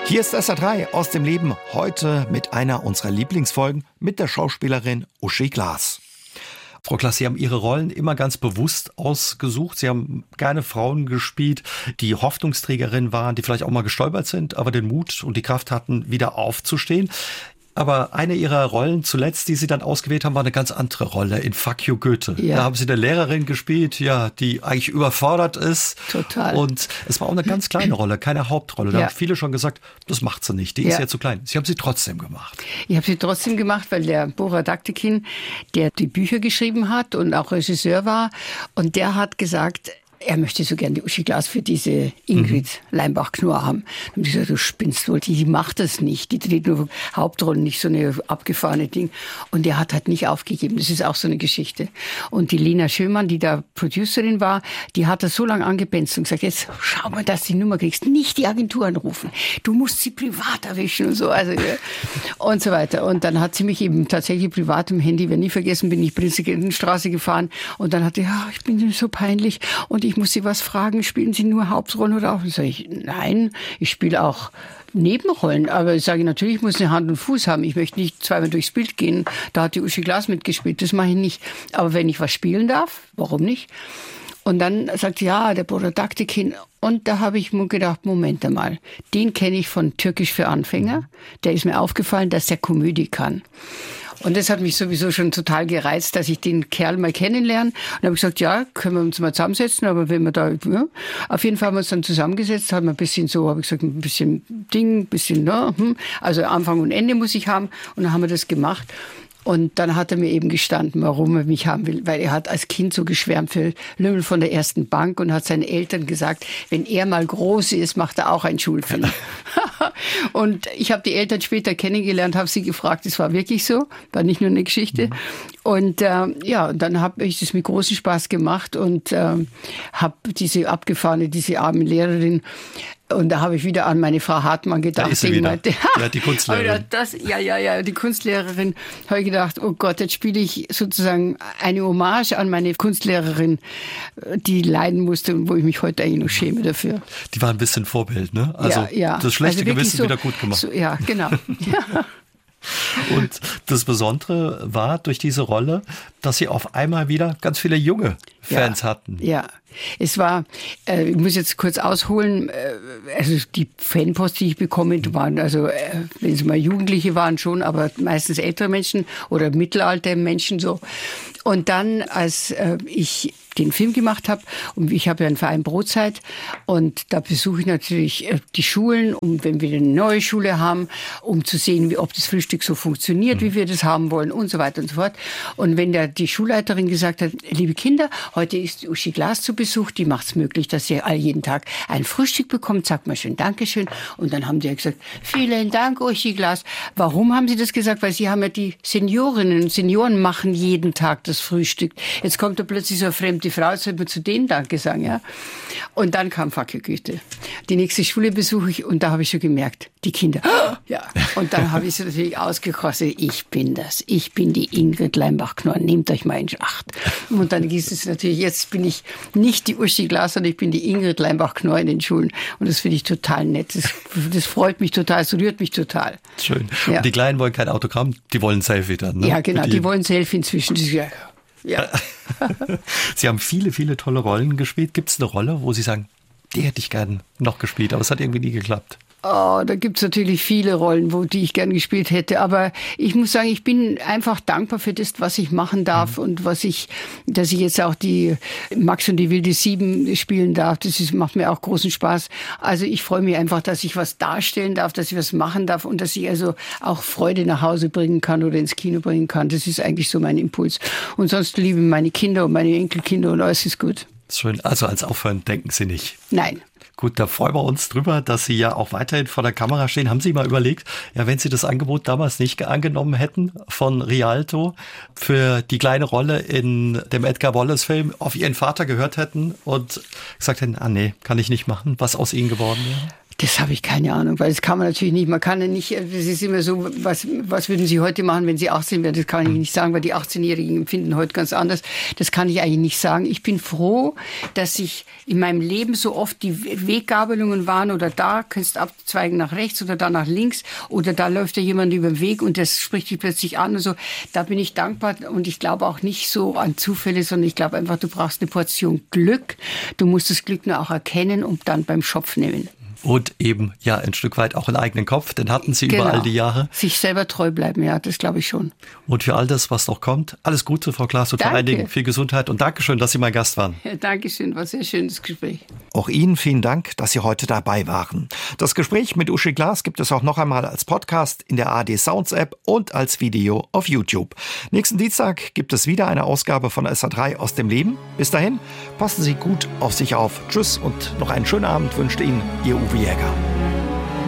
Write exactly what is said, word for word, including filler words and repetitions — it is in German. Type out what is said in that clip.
Hier ist S R drei aus dem Leben, heute mit einer unserer Lieblingsfolgen mit der Schauspielerin Uschi Glas. Frau Glas, Sie haben Ihre Rollen immer ganz bewusst ausgesucht. Sie haben gerne Frauen gespielt, die Hoffnungsträgerin waren, die vielleicht auch mal gestolpert sind, aber den Mut und die Kraft hatten, wieder aufzustehen. Aber eine Ihrer Rollen zuletzt, die Sie dann ausgewählt haben, war eine ganz andere Rolle in Fuck You Goethe. Ja. Da haben Sie eine Lehrerin gespielt, ja, die eigentlich überfordert ist. Total. Und es war auch eine ganz kleine Rolle, keine Hauptrolle. Da ja. haben viele schon gesagt, das macht sie nicht, die ja. ist ja zu klein. Sie haben sie trotzdem gemacht. Ich habe sie trotzdem gemacht, weil der Bora Daktikin, der die Bücher geschrieben hat und auch Regisseur war, und der hat gesagt, er möchte so gern die Uschi Glas für diese Ingrid mhm. Leimbach-Knorr haben. Dann haben die gesagt, du spinnst wohl, die, die macht das nicht. Die dreht nur Hauptrollen, nicht so eine abgefahrene Ding. Und der hat halt nicht aufgegeben. Das ist auch so eine Geschichte. Und die Lena Schömann, die da Producerin war, die hat das so lange angebenzt und gesagt, jetzt schau mal, dass du die Nummer kriegst. Nicht die Agentur anrufen. Du musst sie privat erwischen und so. Also, ja. und so weiter. Und dann hat sie mich eben tatsächlich privat im Handy, wenn nie vergessen, bin ich Prinzregentenstraße gefahren. Und dann hat sie, ja, ich bin so peinlich. Und ich muss Sie was fragen, spielen Sie nur Hauptrollen oder auch? Und sage ich, nein, ich spiele auch Nebenrollen. Aber ich sage, natürlich muss eine Hand und Fuß haben. Ich möchte nicht zweimal durchs Bild gehen. Da hat die Uschi Glas mitgespielt. Das mache ich nicht. Aber wenn ich was spielen darf, warum nicht? Und dann sagt sie, ja, der Bora Daktikin. Und da habe ich mir gedacht, Moment einmal, den kenne ich von Türkisch für Anfänger. Der ist mir aufgefallen, dass der Komödie kann. Und das hat mich sowieso schon total gereizt, dass ich den Kerl mal kennenlerne. Und habe gesagt, ja, können wir uns mal zusammensetzen, aber wenn wir da, ja. Auf jeden Fall haben wir uns dann zusammengesetzt, haben wir ein bisschen so, habe ich gesagt, ein bisschen Ding, ein bisschen, ne, hm. Also Anfang und Ende muss ich haben. Und dann haben wir das gemacht. Und dann hat er mir eben gestanden, warum er mich haben will. Weil er hat als Kind so geschwärmt für Lümmel von der ersten Bank und hat seinen Eltern gesagt, wenn er mal groß ist, macht er auch einen Schulfilm. Und ich habe die Eltern später kennengelernt, habe sie gefragt, das war wirklich so, war nicht nur eine Geschichte. Mhm. Und äh, ja, dann habe ich das mit großem Spaß gemacht und äh, habe diese abgefahrene, diese arme Lehrerin. Und da habe ich wieder an meine Frau Hartmann gedacht. Da ist sie wieder. Meinte, ja, die Kunstlehrerin. Das, ja, ja, ja, die Kunstlehrerin. Habe ich gedacht, oh Gott, jetzt spiele ich sozusagen eine Hommage an meine Kunstlehrerin, die leiden musste und wo ich mich heute eigentlich noch schäme dafür. Die war ein bisschen Vorbild, ne? Also ja, ja. das schlechte also Gewissen so, wieder gut gemacht. So, ja, genau. Ja. Und das Besondere war durch diese Rolle, dass Sie auf einmal wieder ganz viele junge Fans ja, hatten. Ja, es war, äh, ich muss jetzt kurz ausholen, äh, also die Fanpost, die ich bekommen, waren, also äh, wenn es mal Jugendliche waren schon, aber meistens ältere Menschen oder mittelalte Menschen so. Und dann, als äh, ich den Film gemacht habe, und ich habe ja einen Verein Brotzeit, und da besuche ich natürlich die Schulen, um, wenn wir eine neue Schule haben, um zu sehen, wie, ob das Frühstück so funktioniert, wie wir das haben wollen und so weiter und so fort. Und wenn da die Schulleiterin gesagt hat, liebe Kinder, heute ist Uschi Glas zu Besuch, die macht es möglich, dass ihr all jeden Tag ein Frühstück bekommt, sagt mal schön Dankeschön. Und dann haben die ja gesagt, vielen Dank, Uschi Glas. Warum haben sie das gesagt? Weil sie haben ja die Seniorinnen und Senioren machen jeden Tag das Frühstück. Jetzt kommt da plötzlich so eine fremde Frau, jetzt soll man zu denen Danke sagen, ja. Und dann kam Fuck You Goethe. Die nächste Schule besuche ich und da habe ich schon gemerkt, die Kinder, ja. Und dann habe ich sie natürlich ausgekostet, ich bin das, ich bin die Ingrid Leimbach-Knorr, nehmt euch mal in Acht. Und dann ist es natürlich, jetzt bin ich nicht die Uschi Glas, sondern ich bin die Ingrid Leimbach-Knorr in den Schulen. Und das finde ich total nett, das, das freut mich total, es rührt mich total. Schön. Ja. Und die Kleinen wollen kein Autogramm, die wollen ein Selfie dann, ne? Ja, genau, die, die wollen Selfie inzwischen, das ist ja... Ja. Sie haben viele, viele tolle Rollen gespielt. Gibt es eine Rolle, wo Sie sagen, die hätte ich gern noch gespielt, aber es hat irgendwie nie geklappt? Oh, da gibt's natürlich viele Rollen, wo die ich gern gespielt hätte. Aber ich muss sagen, ich bin einfach dankbar für das, was ich machen darf mhm. und was ich, dass ich jetzt auch die Max und die wilde Sieben spielen darf. Das ist, macht mir auch großen Spaß. Also ich freue mich einfach, dass ich was darstellen darf, dass ich was machen darf und dass ich also auch Freude nach Hause bringen kann oder ins Kino bringen kann. Das ist eigentlich so mein Impuls. Und sonst liebe ich meine Kinder und meine Enkelkinder und alles ist gut. Schön. Also als Aufhören denken Sie nicht? Nein. Gut, da freuen wir uns drüber, dass Sie ja auch weiterhin vor der Kamera stehen. Haben Sie mal überlegt, ja, wenn Sie das Angebot damals nicht angenommen hätten von Rialto für die kleine Rolle in dem Edgar Wallace-Film, auf Ihren Vater gehört hätten und gesagt hätten, ah nee, kann ich nicht machen, was aus Ihnen geworden wäre? Das habe ich keine Ahnung, weil das kann man natürlich nicht. Man kann ja nicht, es ist immer so, was, was würden Sie heute machen, wenn Sie achtzehn wären? Das kann ich nicht sagen, weil die achtzehnjährigen empfinden heute ganz anders. Das kann ich eigentlich nicht sagen. Ich bin froh, dass ich in meinem Leben so oft die Weggabelungen waren oder da kannst du abzweigen nach rechts oder da nach links oder da läuft ja jemand über den Weg und das spricht dich plötzlich an und so. Da bin ich dankbar und ich glaube auch nicht so an Zufälle, sondern ich glaube einfach, du brauchst eine Portion Glück. Du musst das Glück nur auch erkennen und dann beim Schopf nehmen. Und eben, ja, ein Stück weit auch einen eigenen Kopf, den hatten Sie genau. über all die Jahre. Sich selber treu bleiben, ja, das glaube ich schon. Und für all das, was noch kommt, alles Gute, Frau Klaas, und vor allen Dingen viel Gesundheit und Dankeschön, dass Sie mein Gast waren. Ja, Dankeschön, war ein sehr schönes Gespräch. Auch Ihnen vielen Dank, dass Sie heute dabei waren. Das Gespräch mit Uschi Glas gibt es auch noch einmal als Podcast in der A R D Sounds App und als Video auf YouTube. Nächsten Dienstag gibt es wieder eine Ausgabe von S R drei aus dem Leben. Bis dahin, passen Sie gut auf sich auf. Tschüss und noch einen schönen Abend wünscht Ihnen Ihr Uwe Jäger.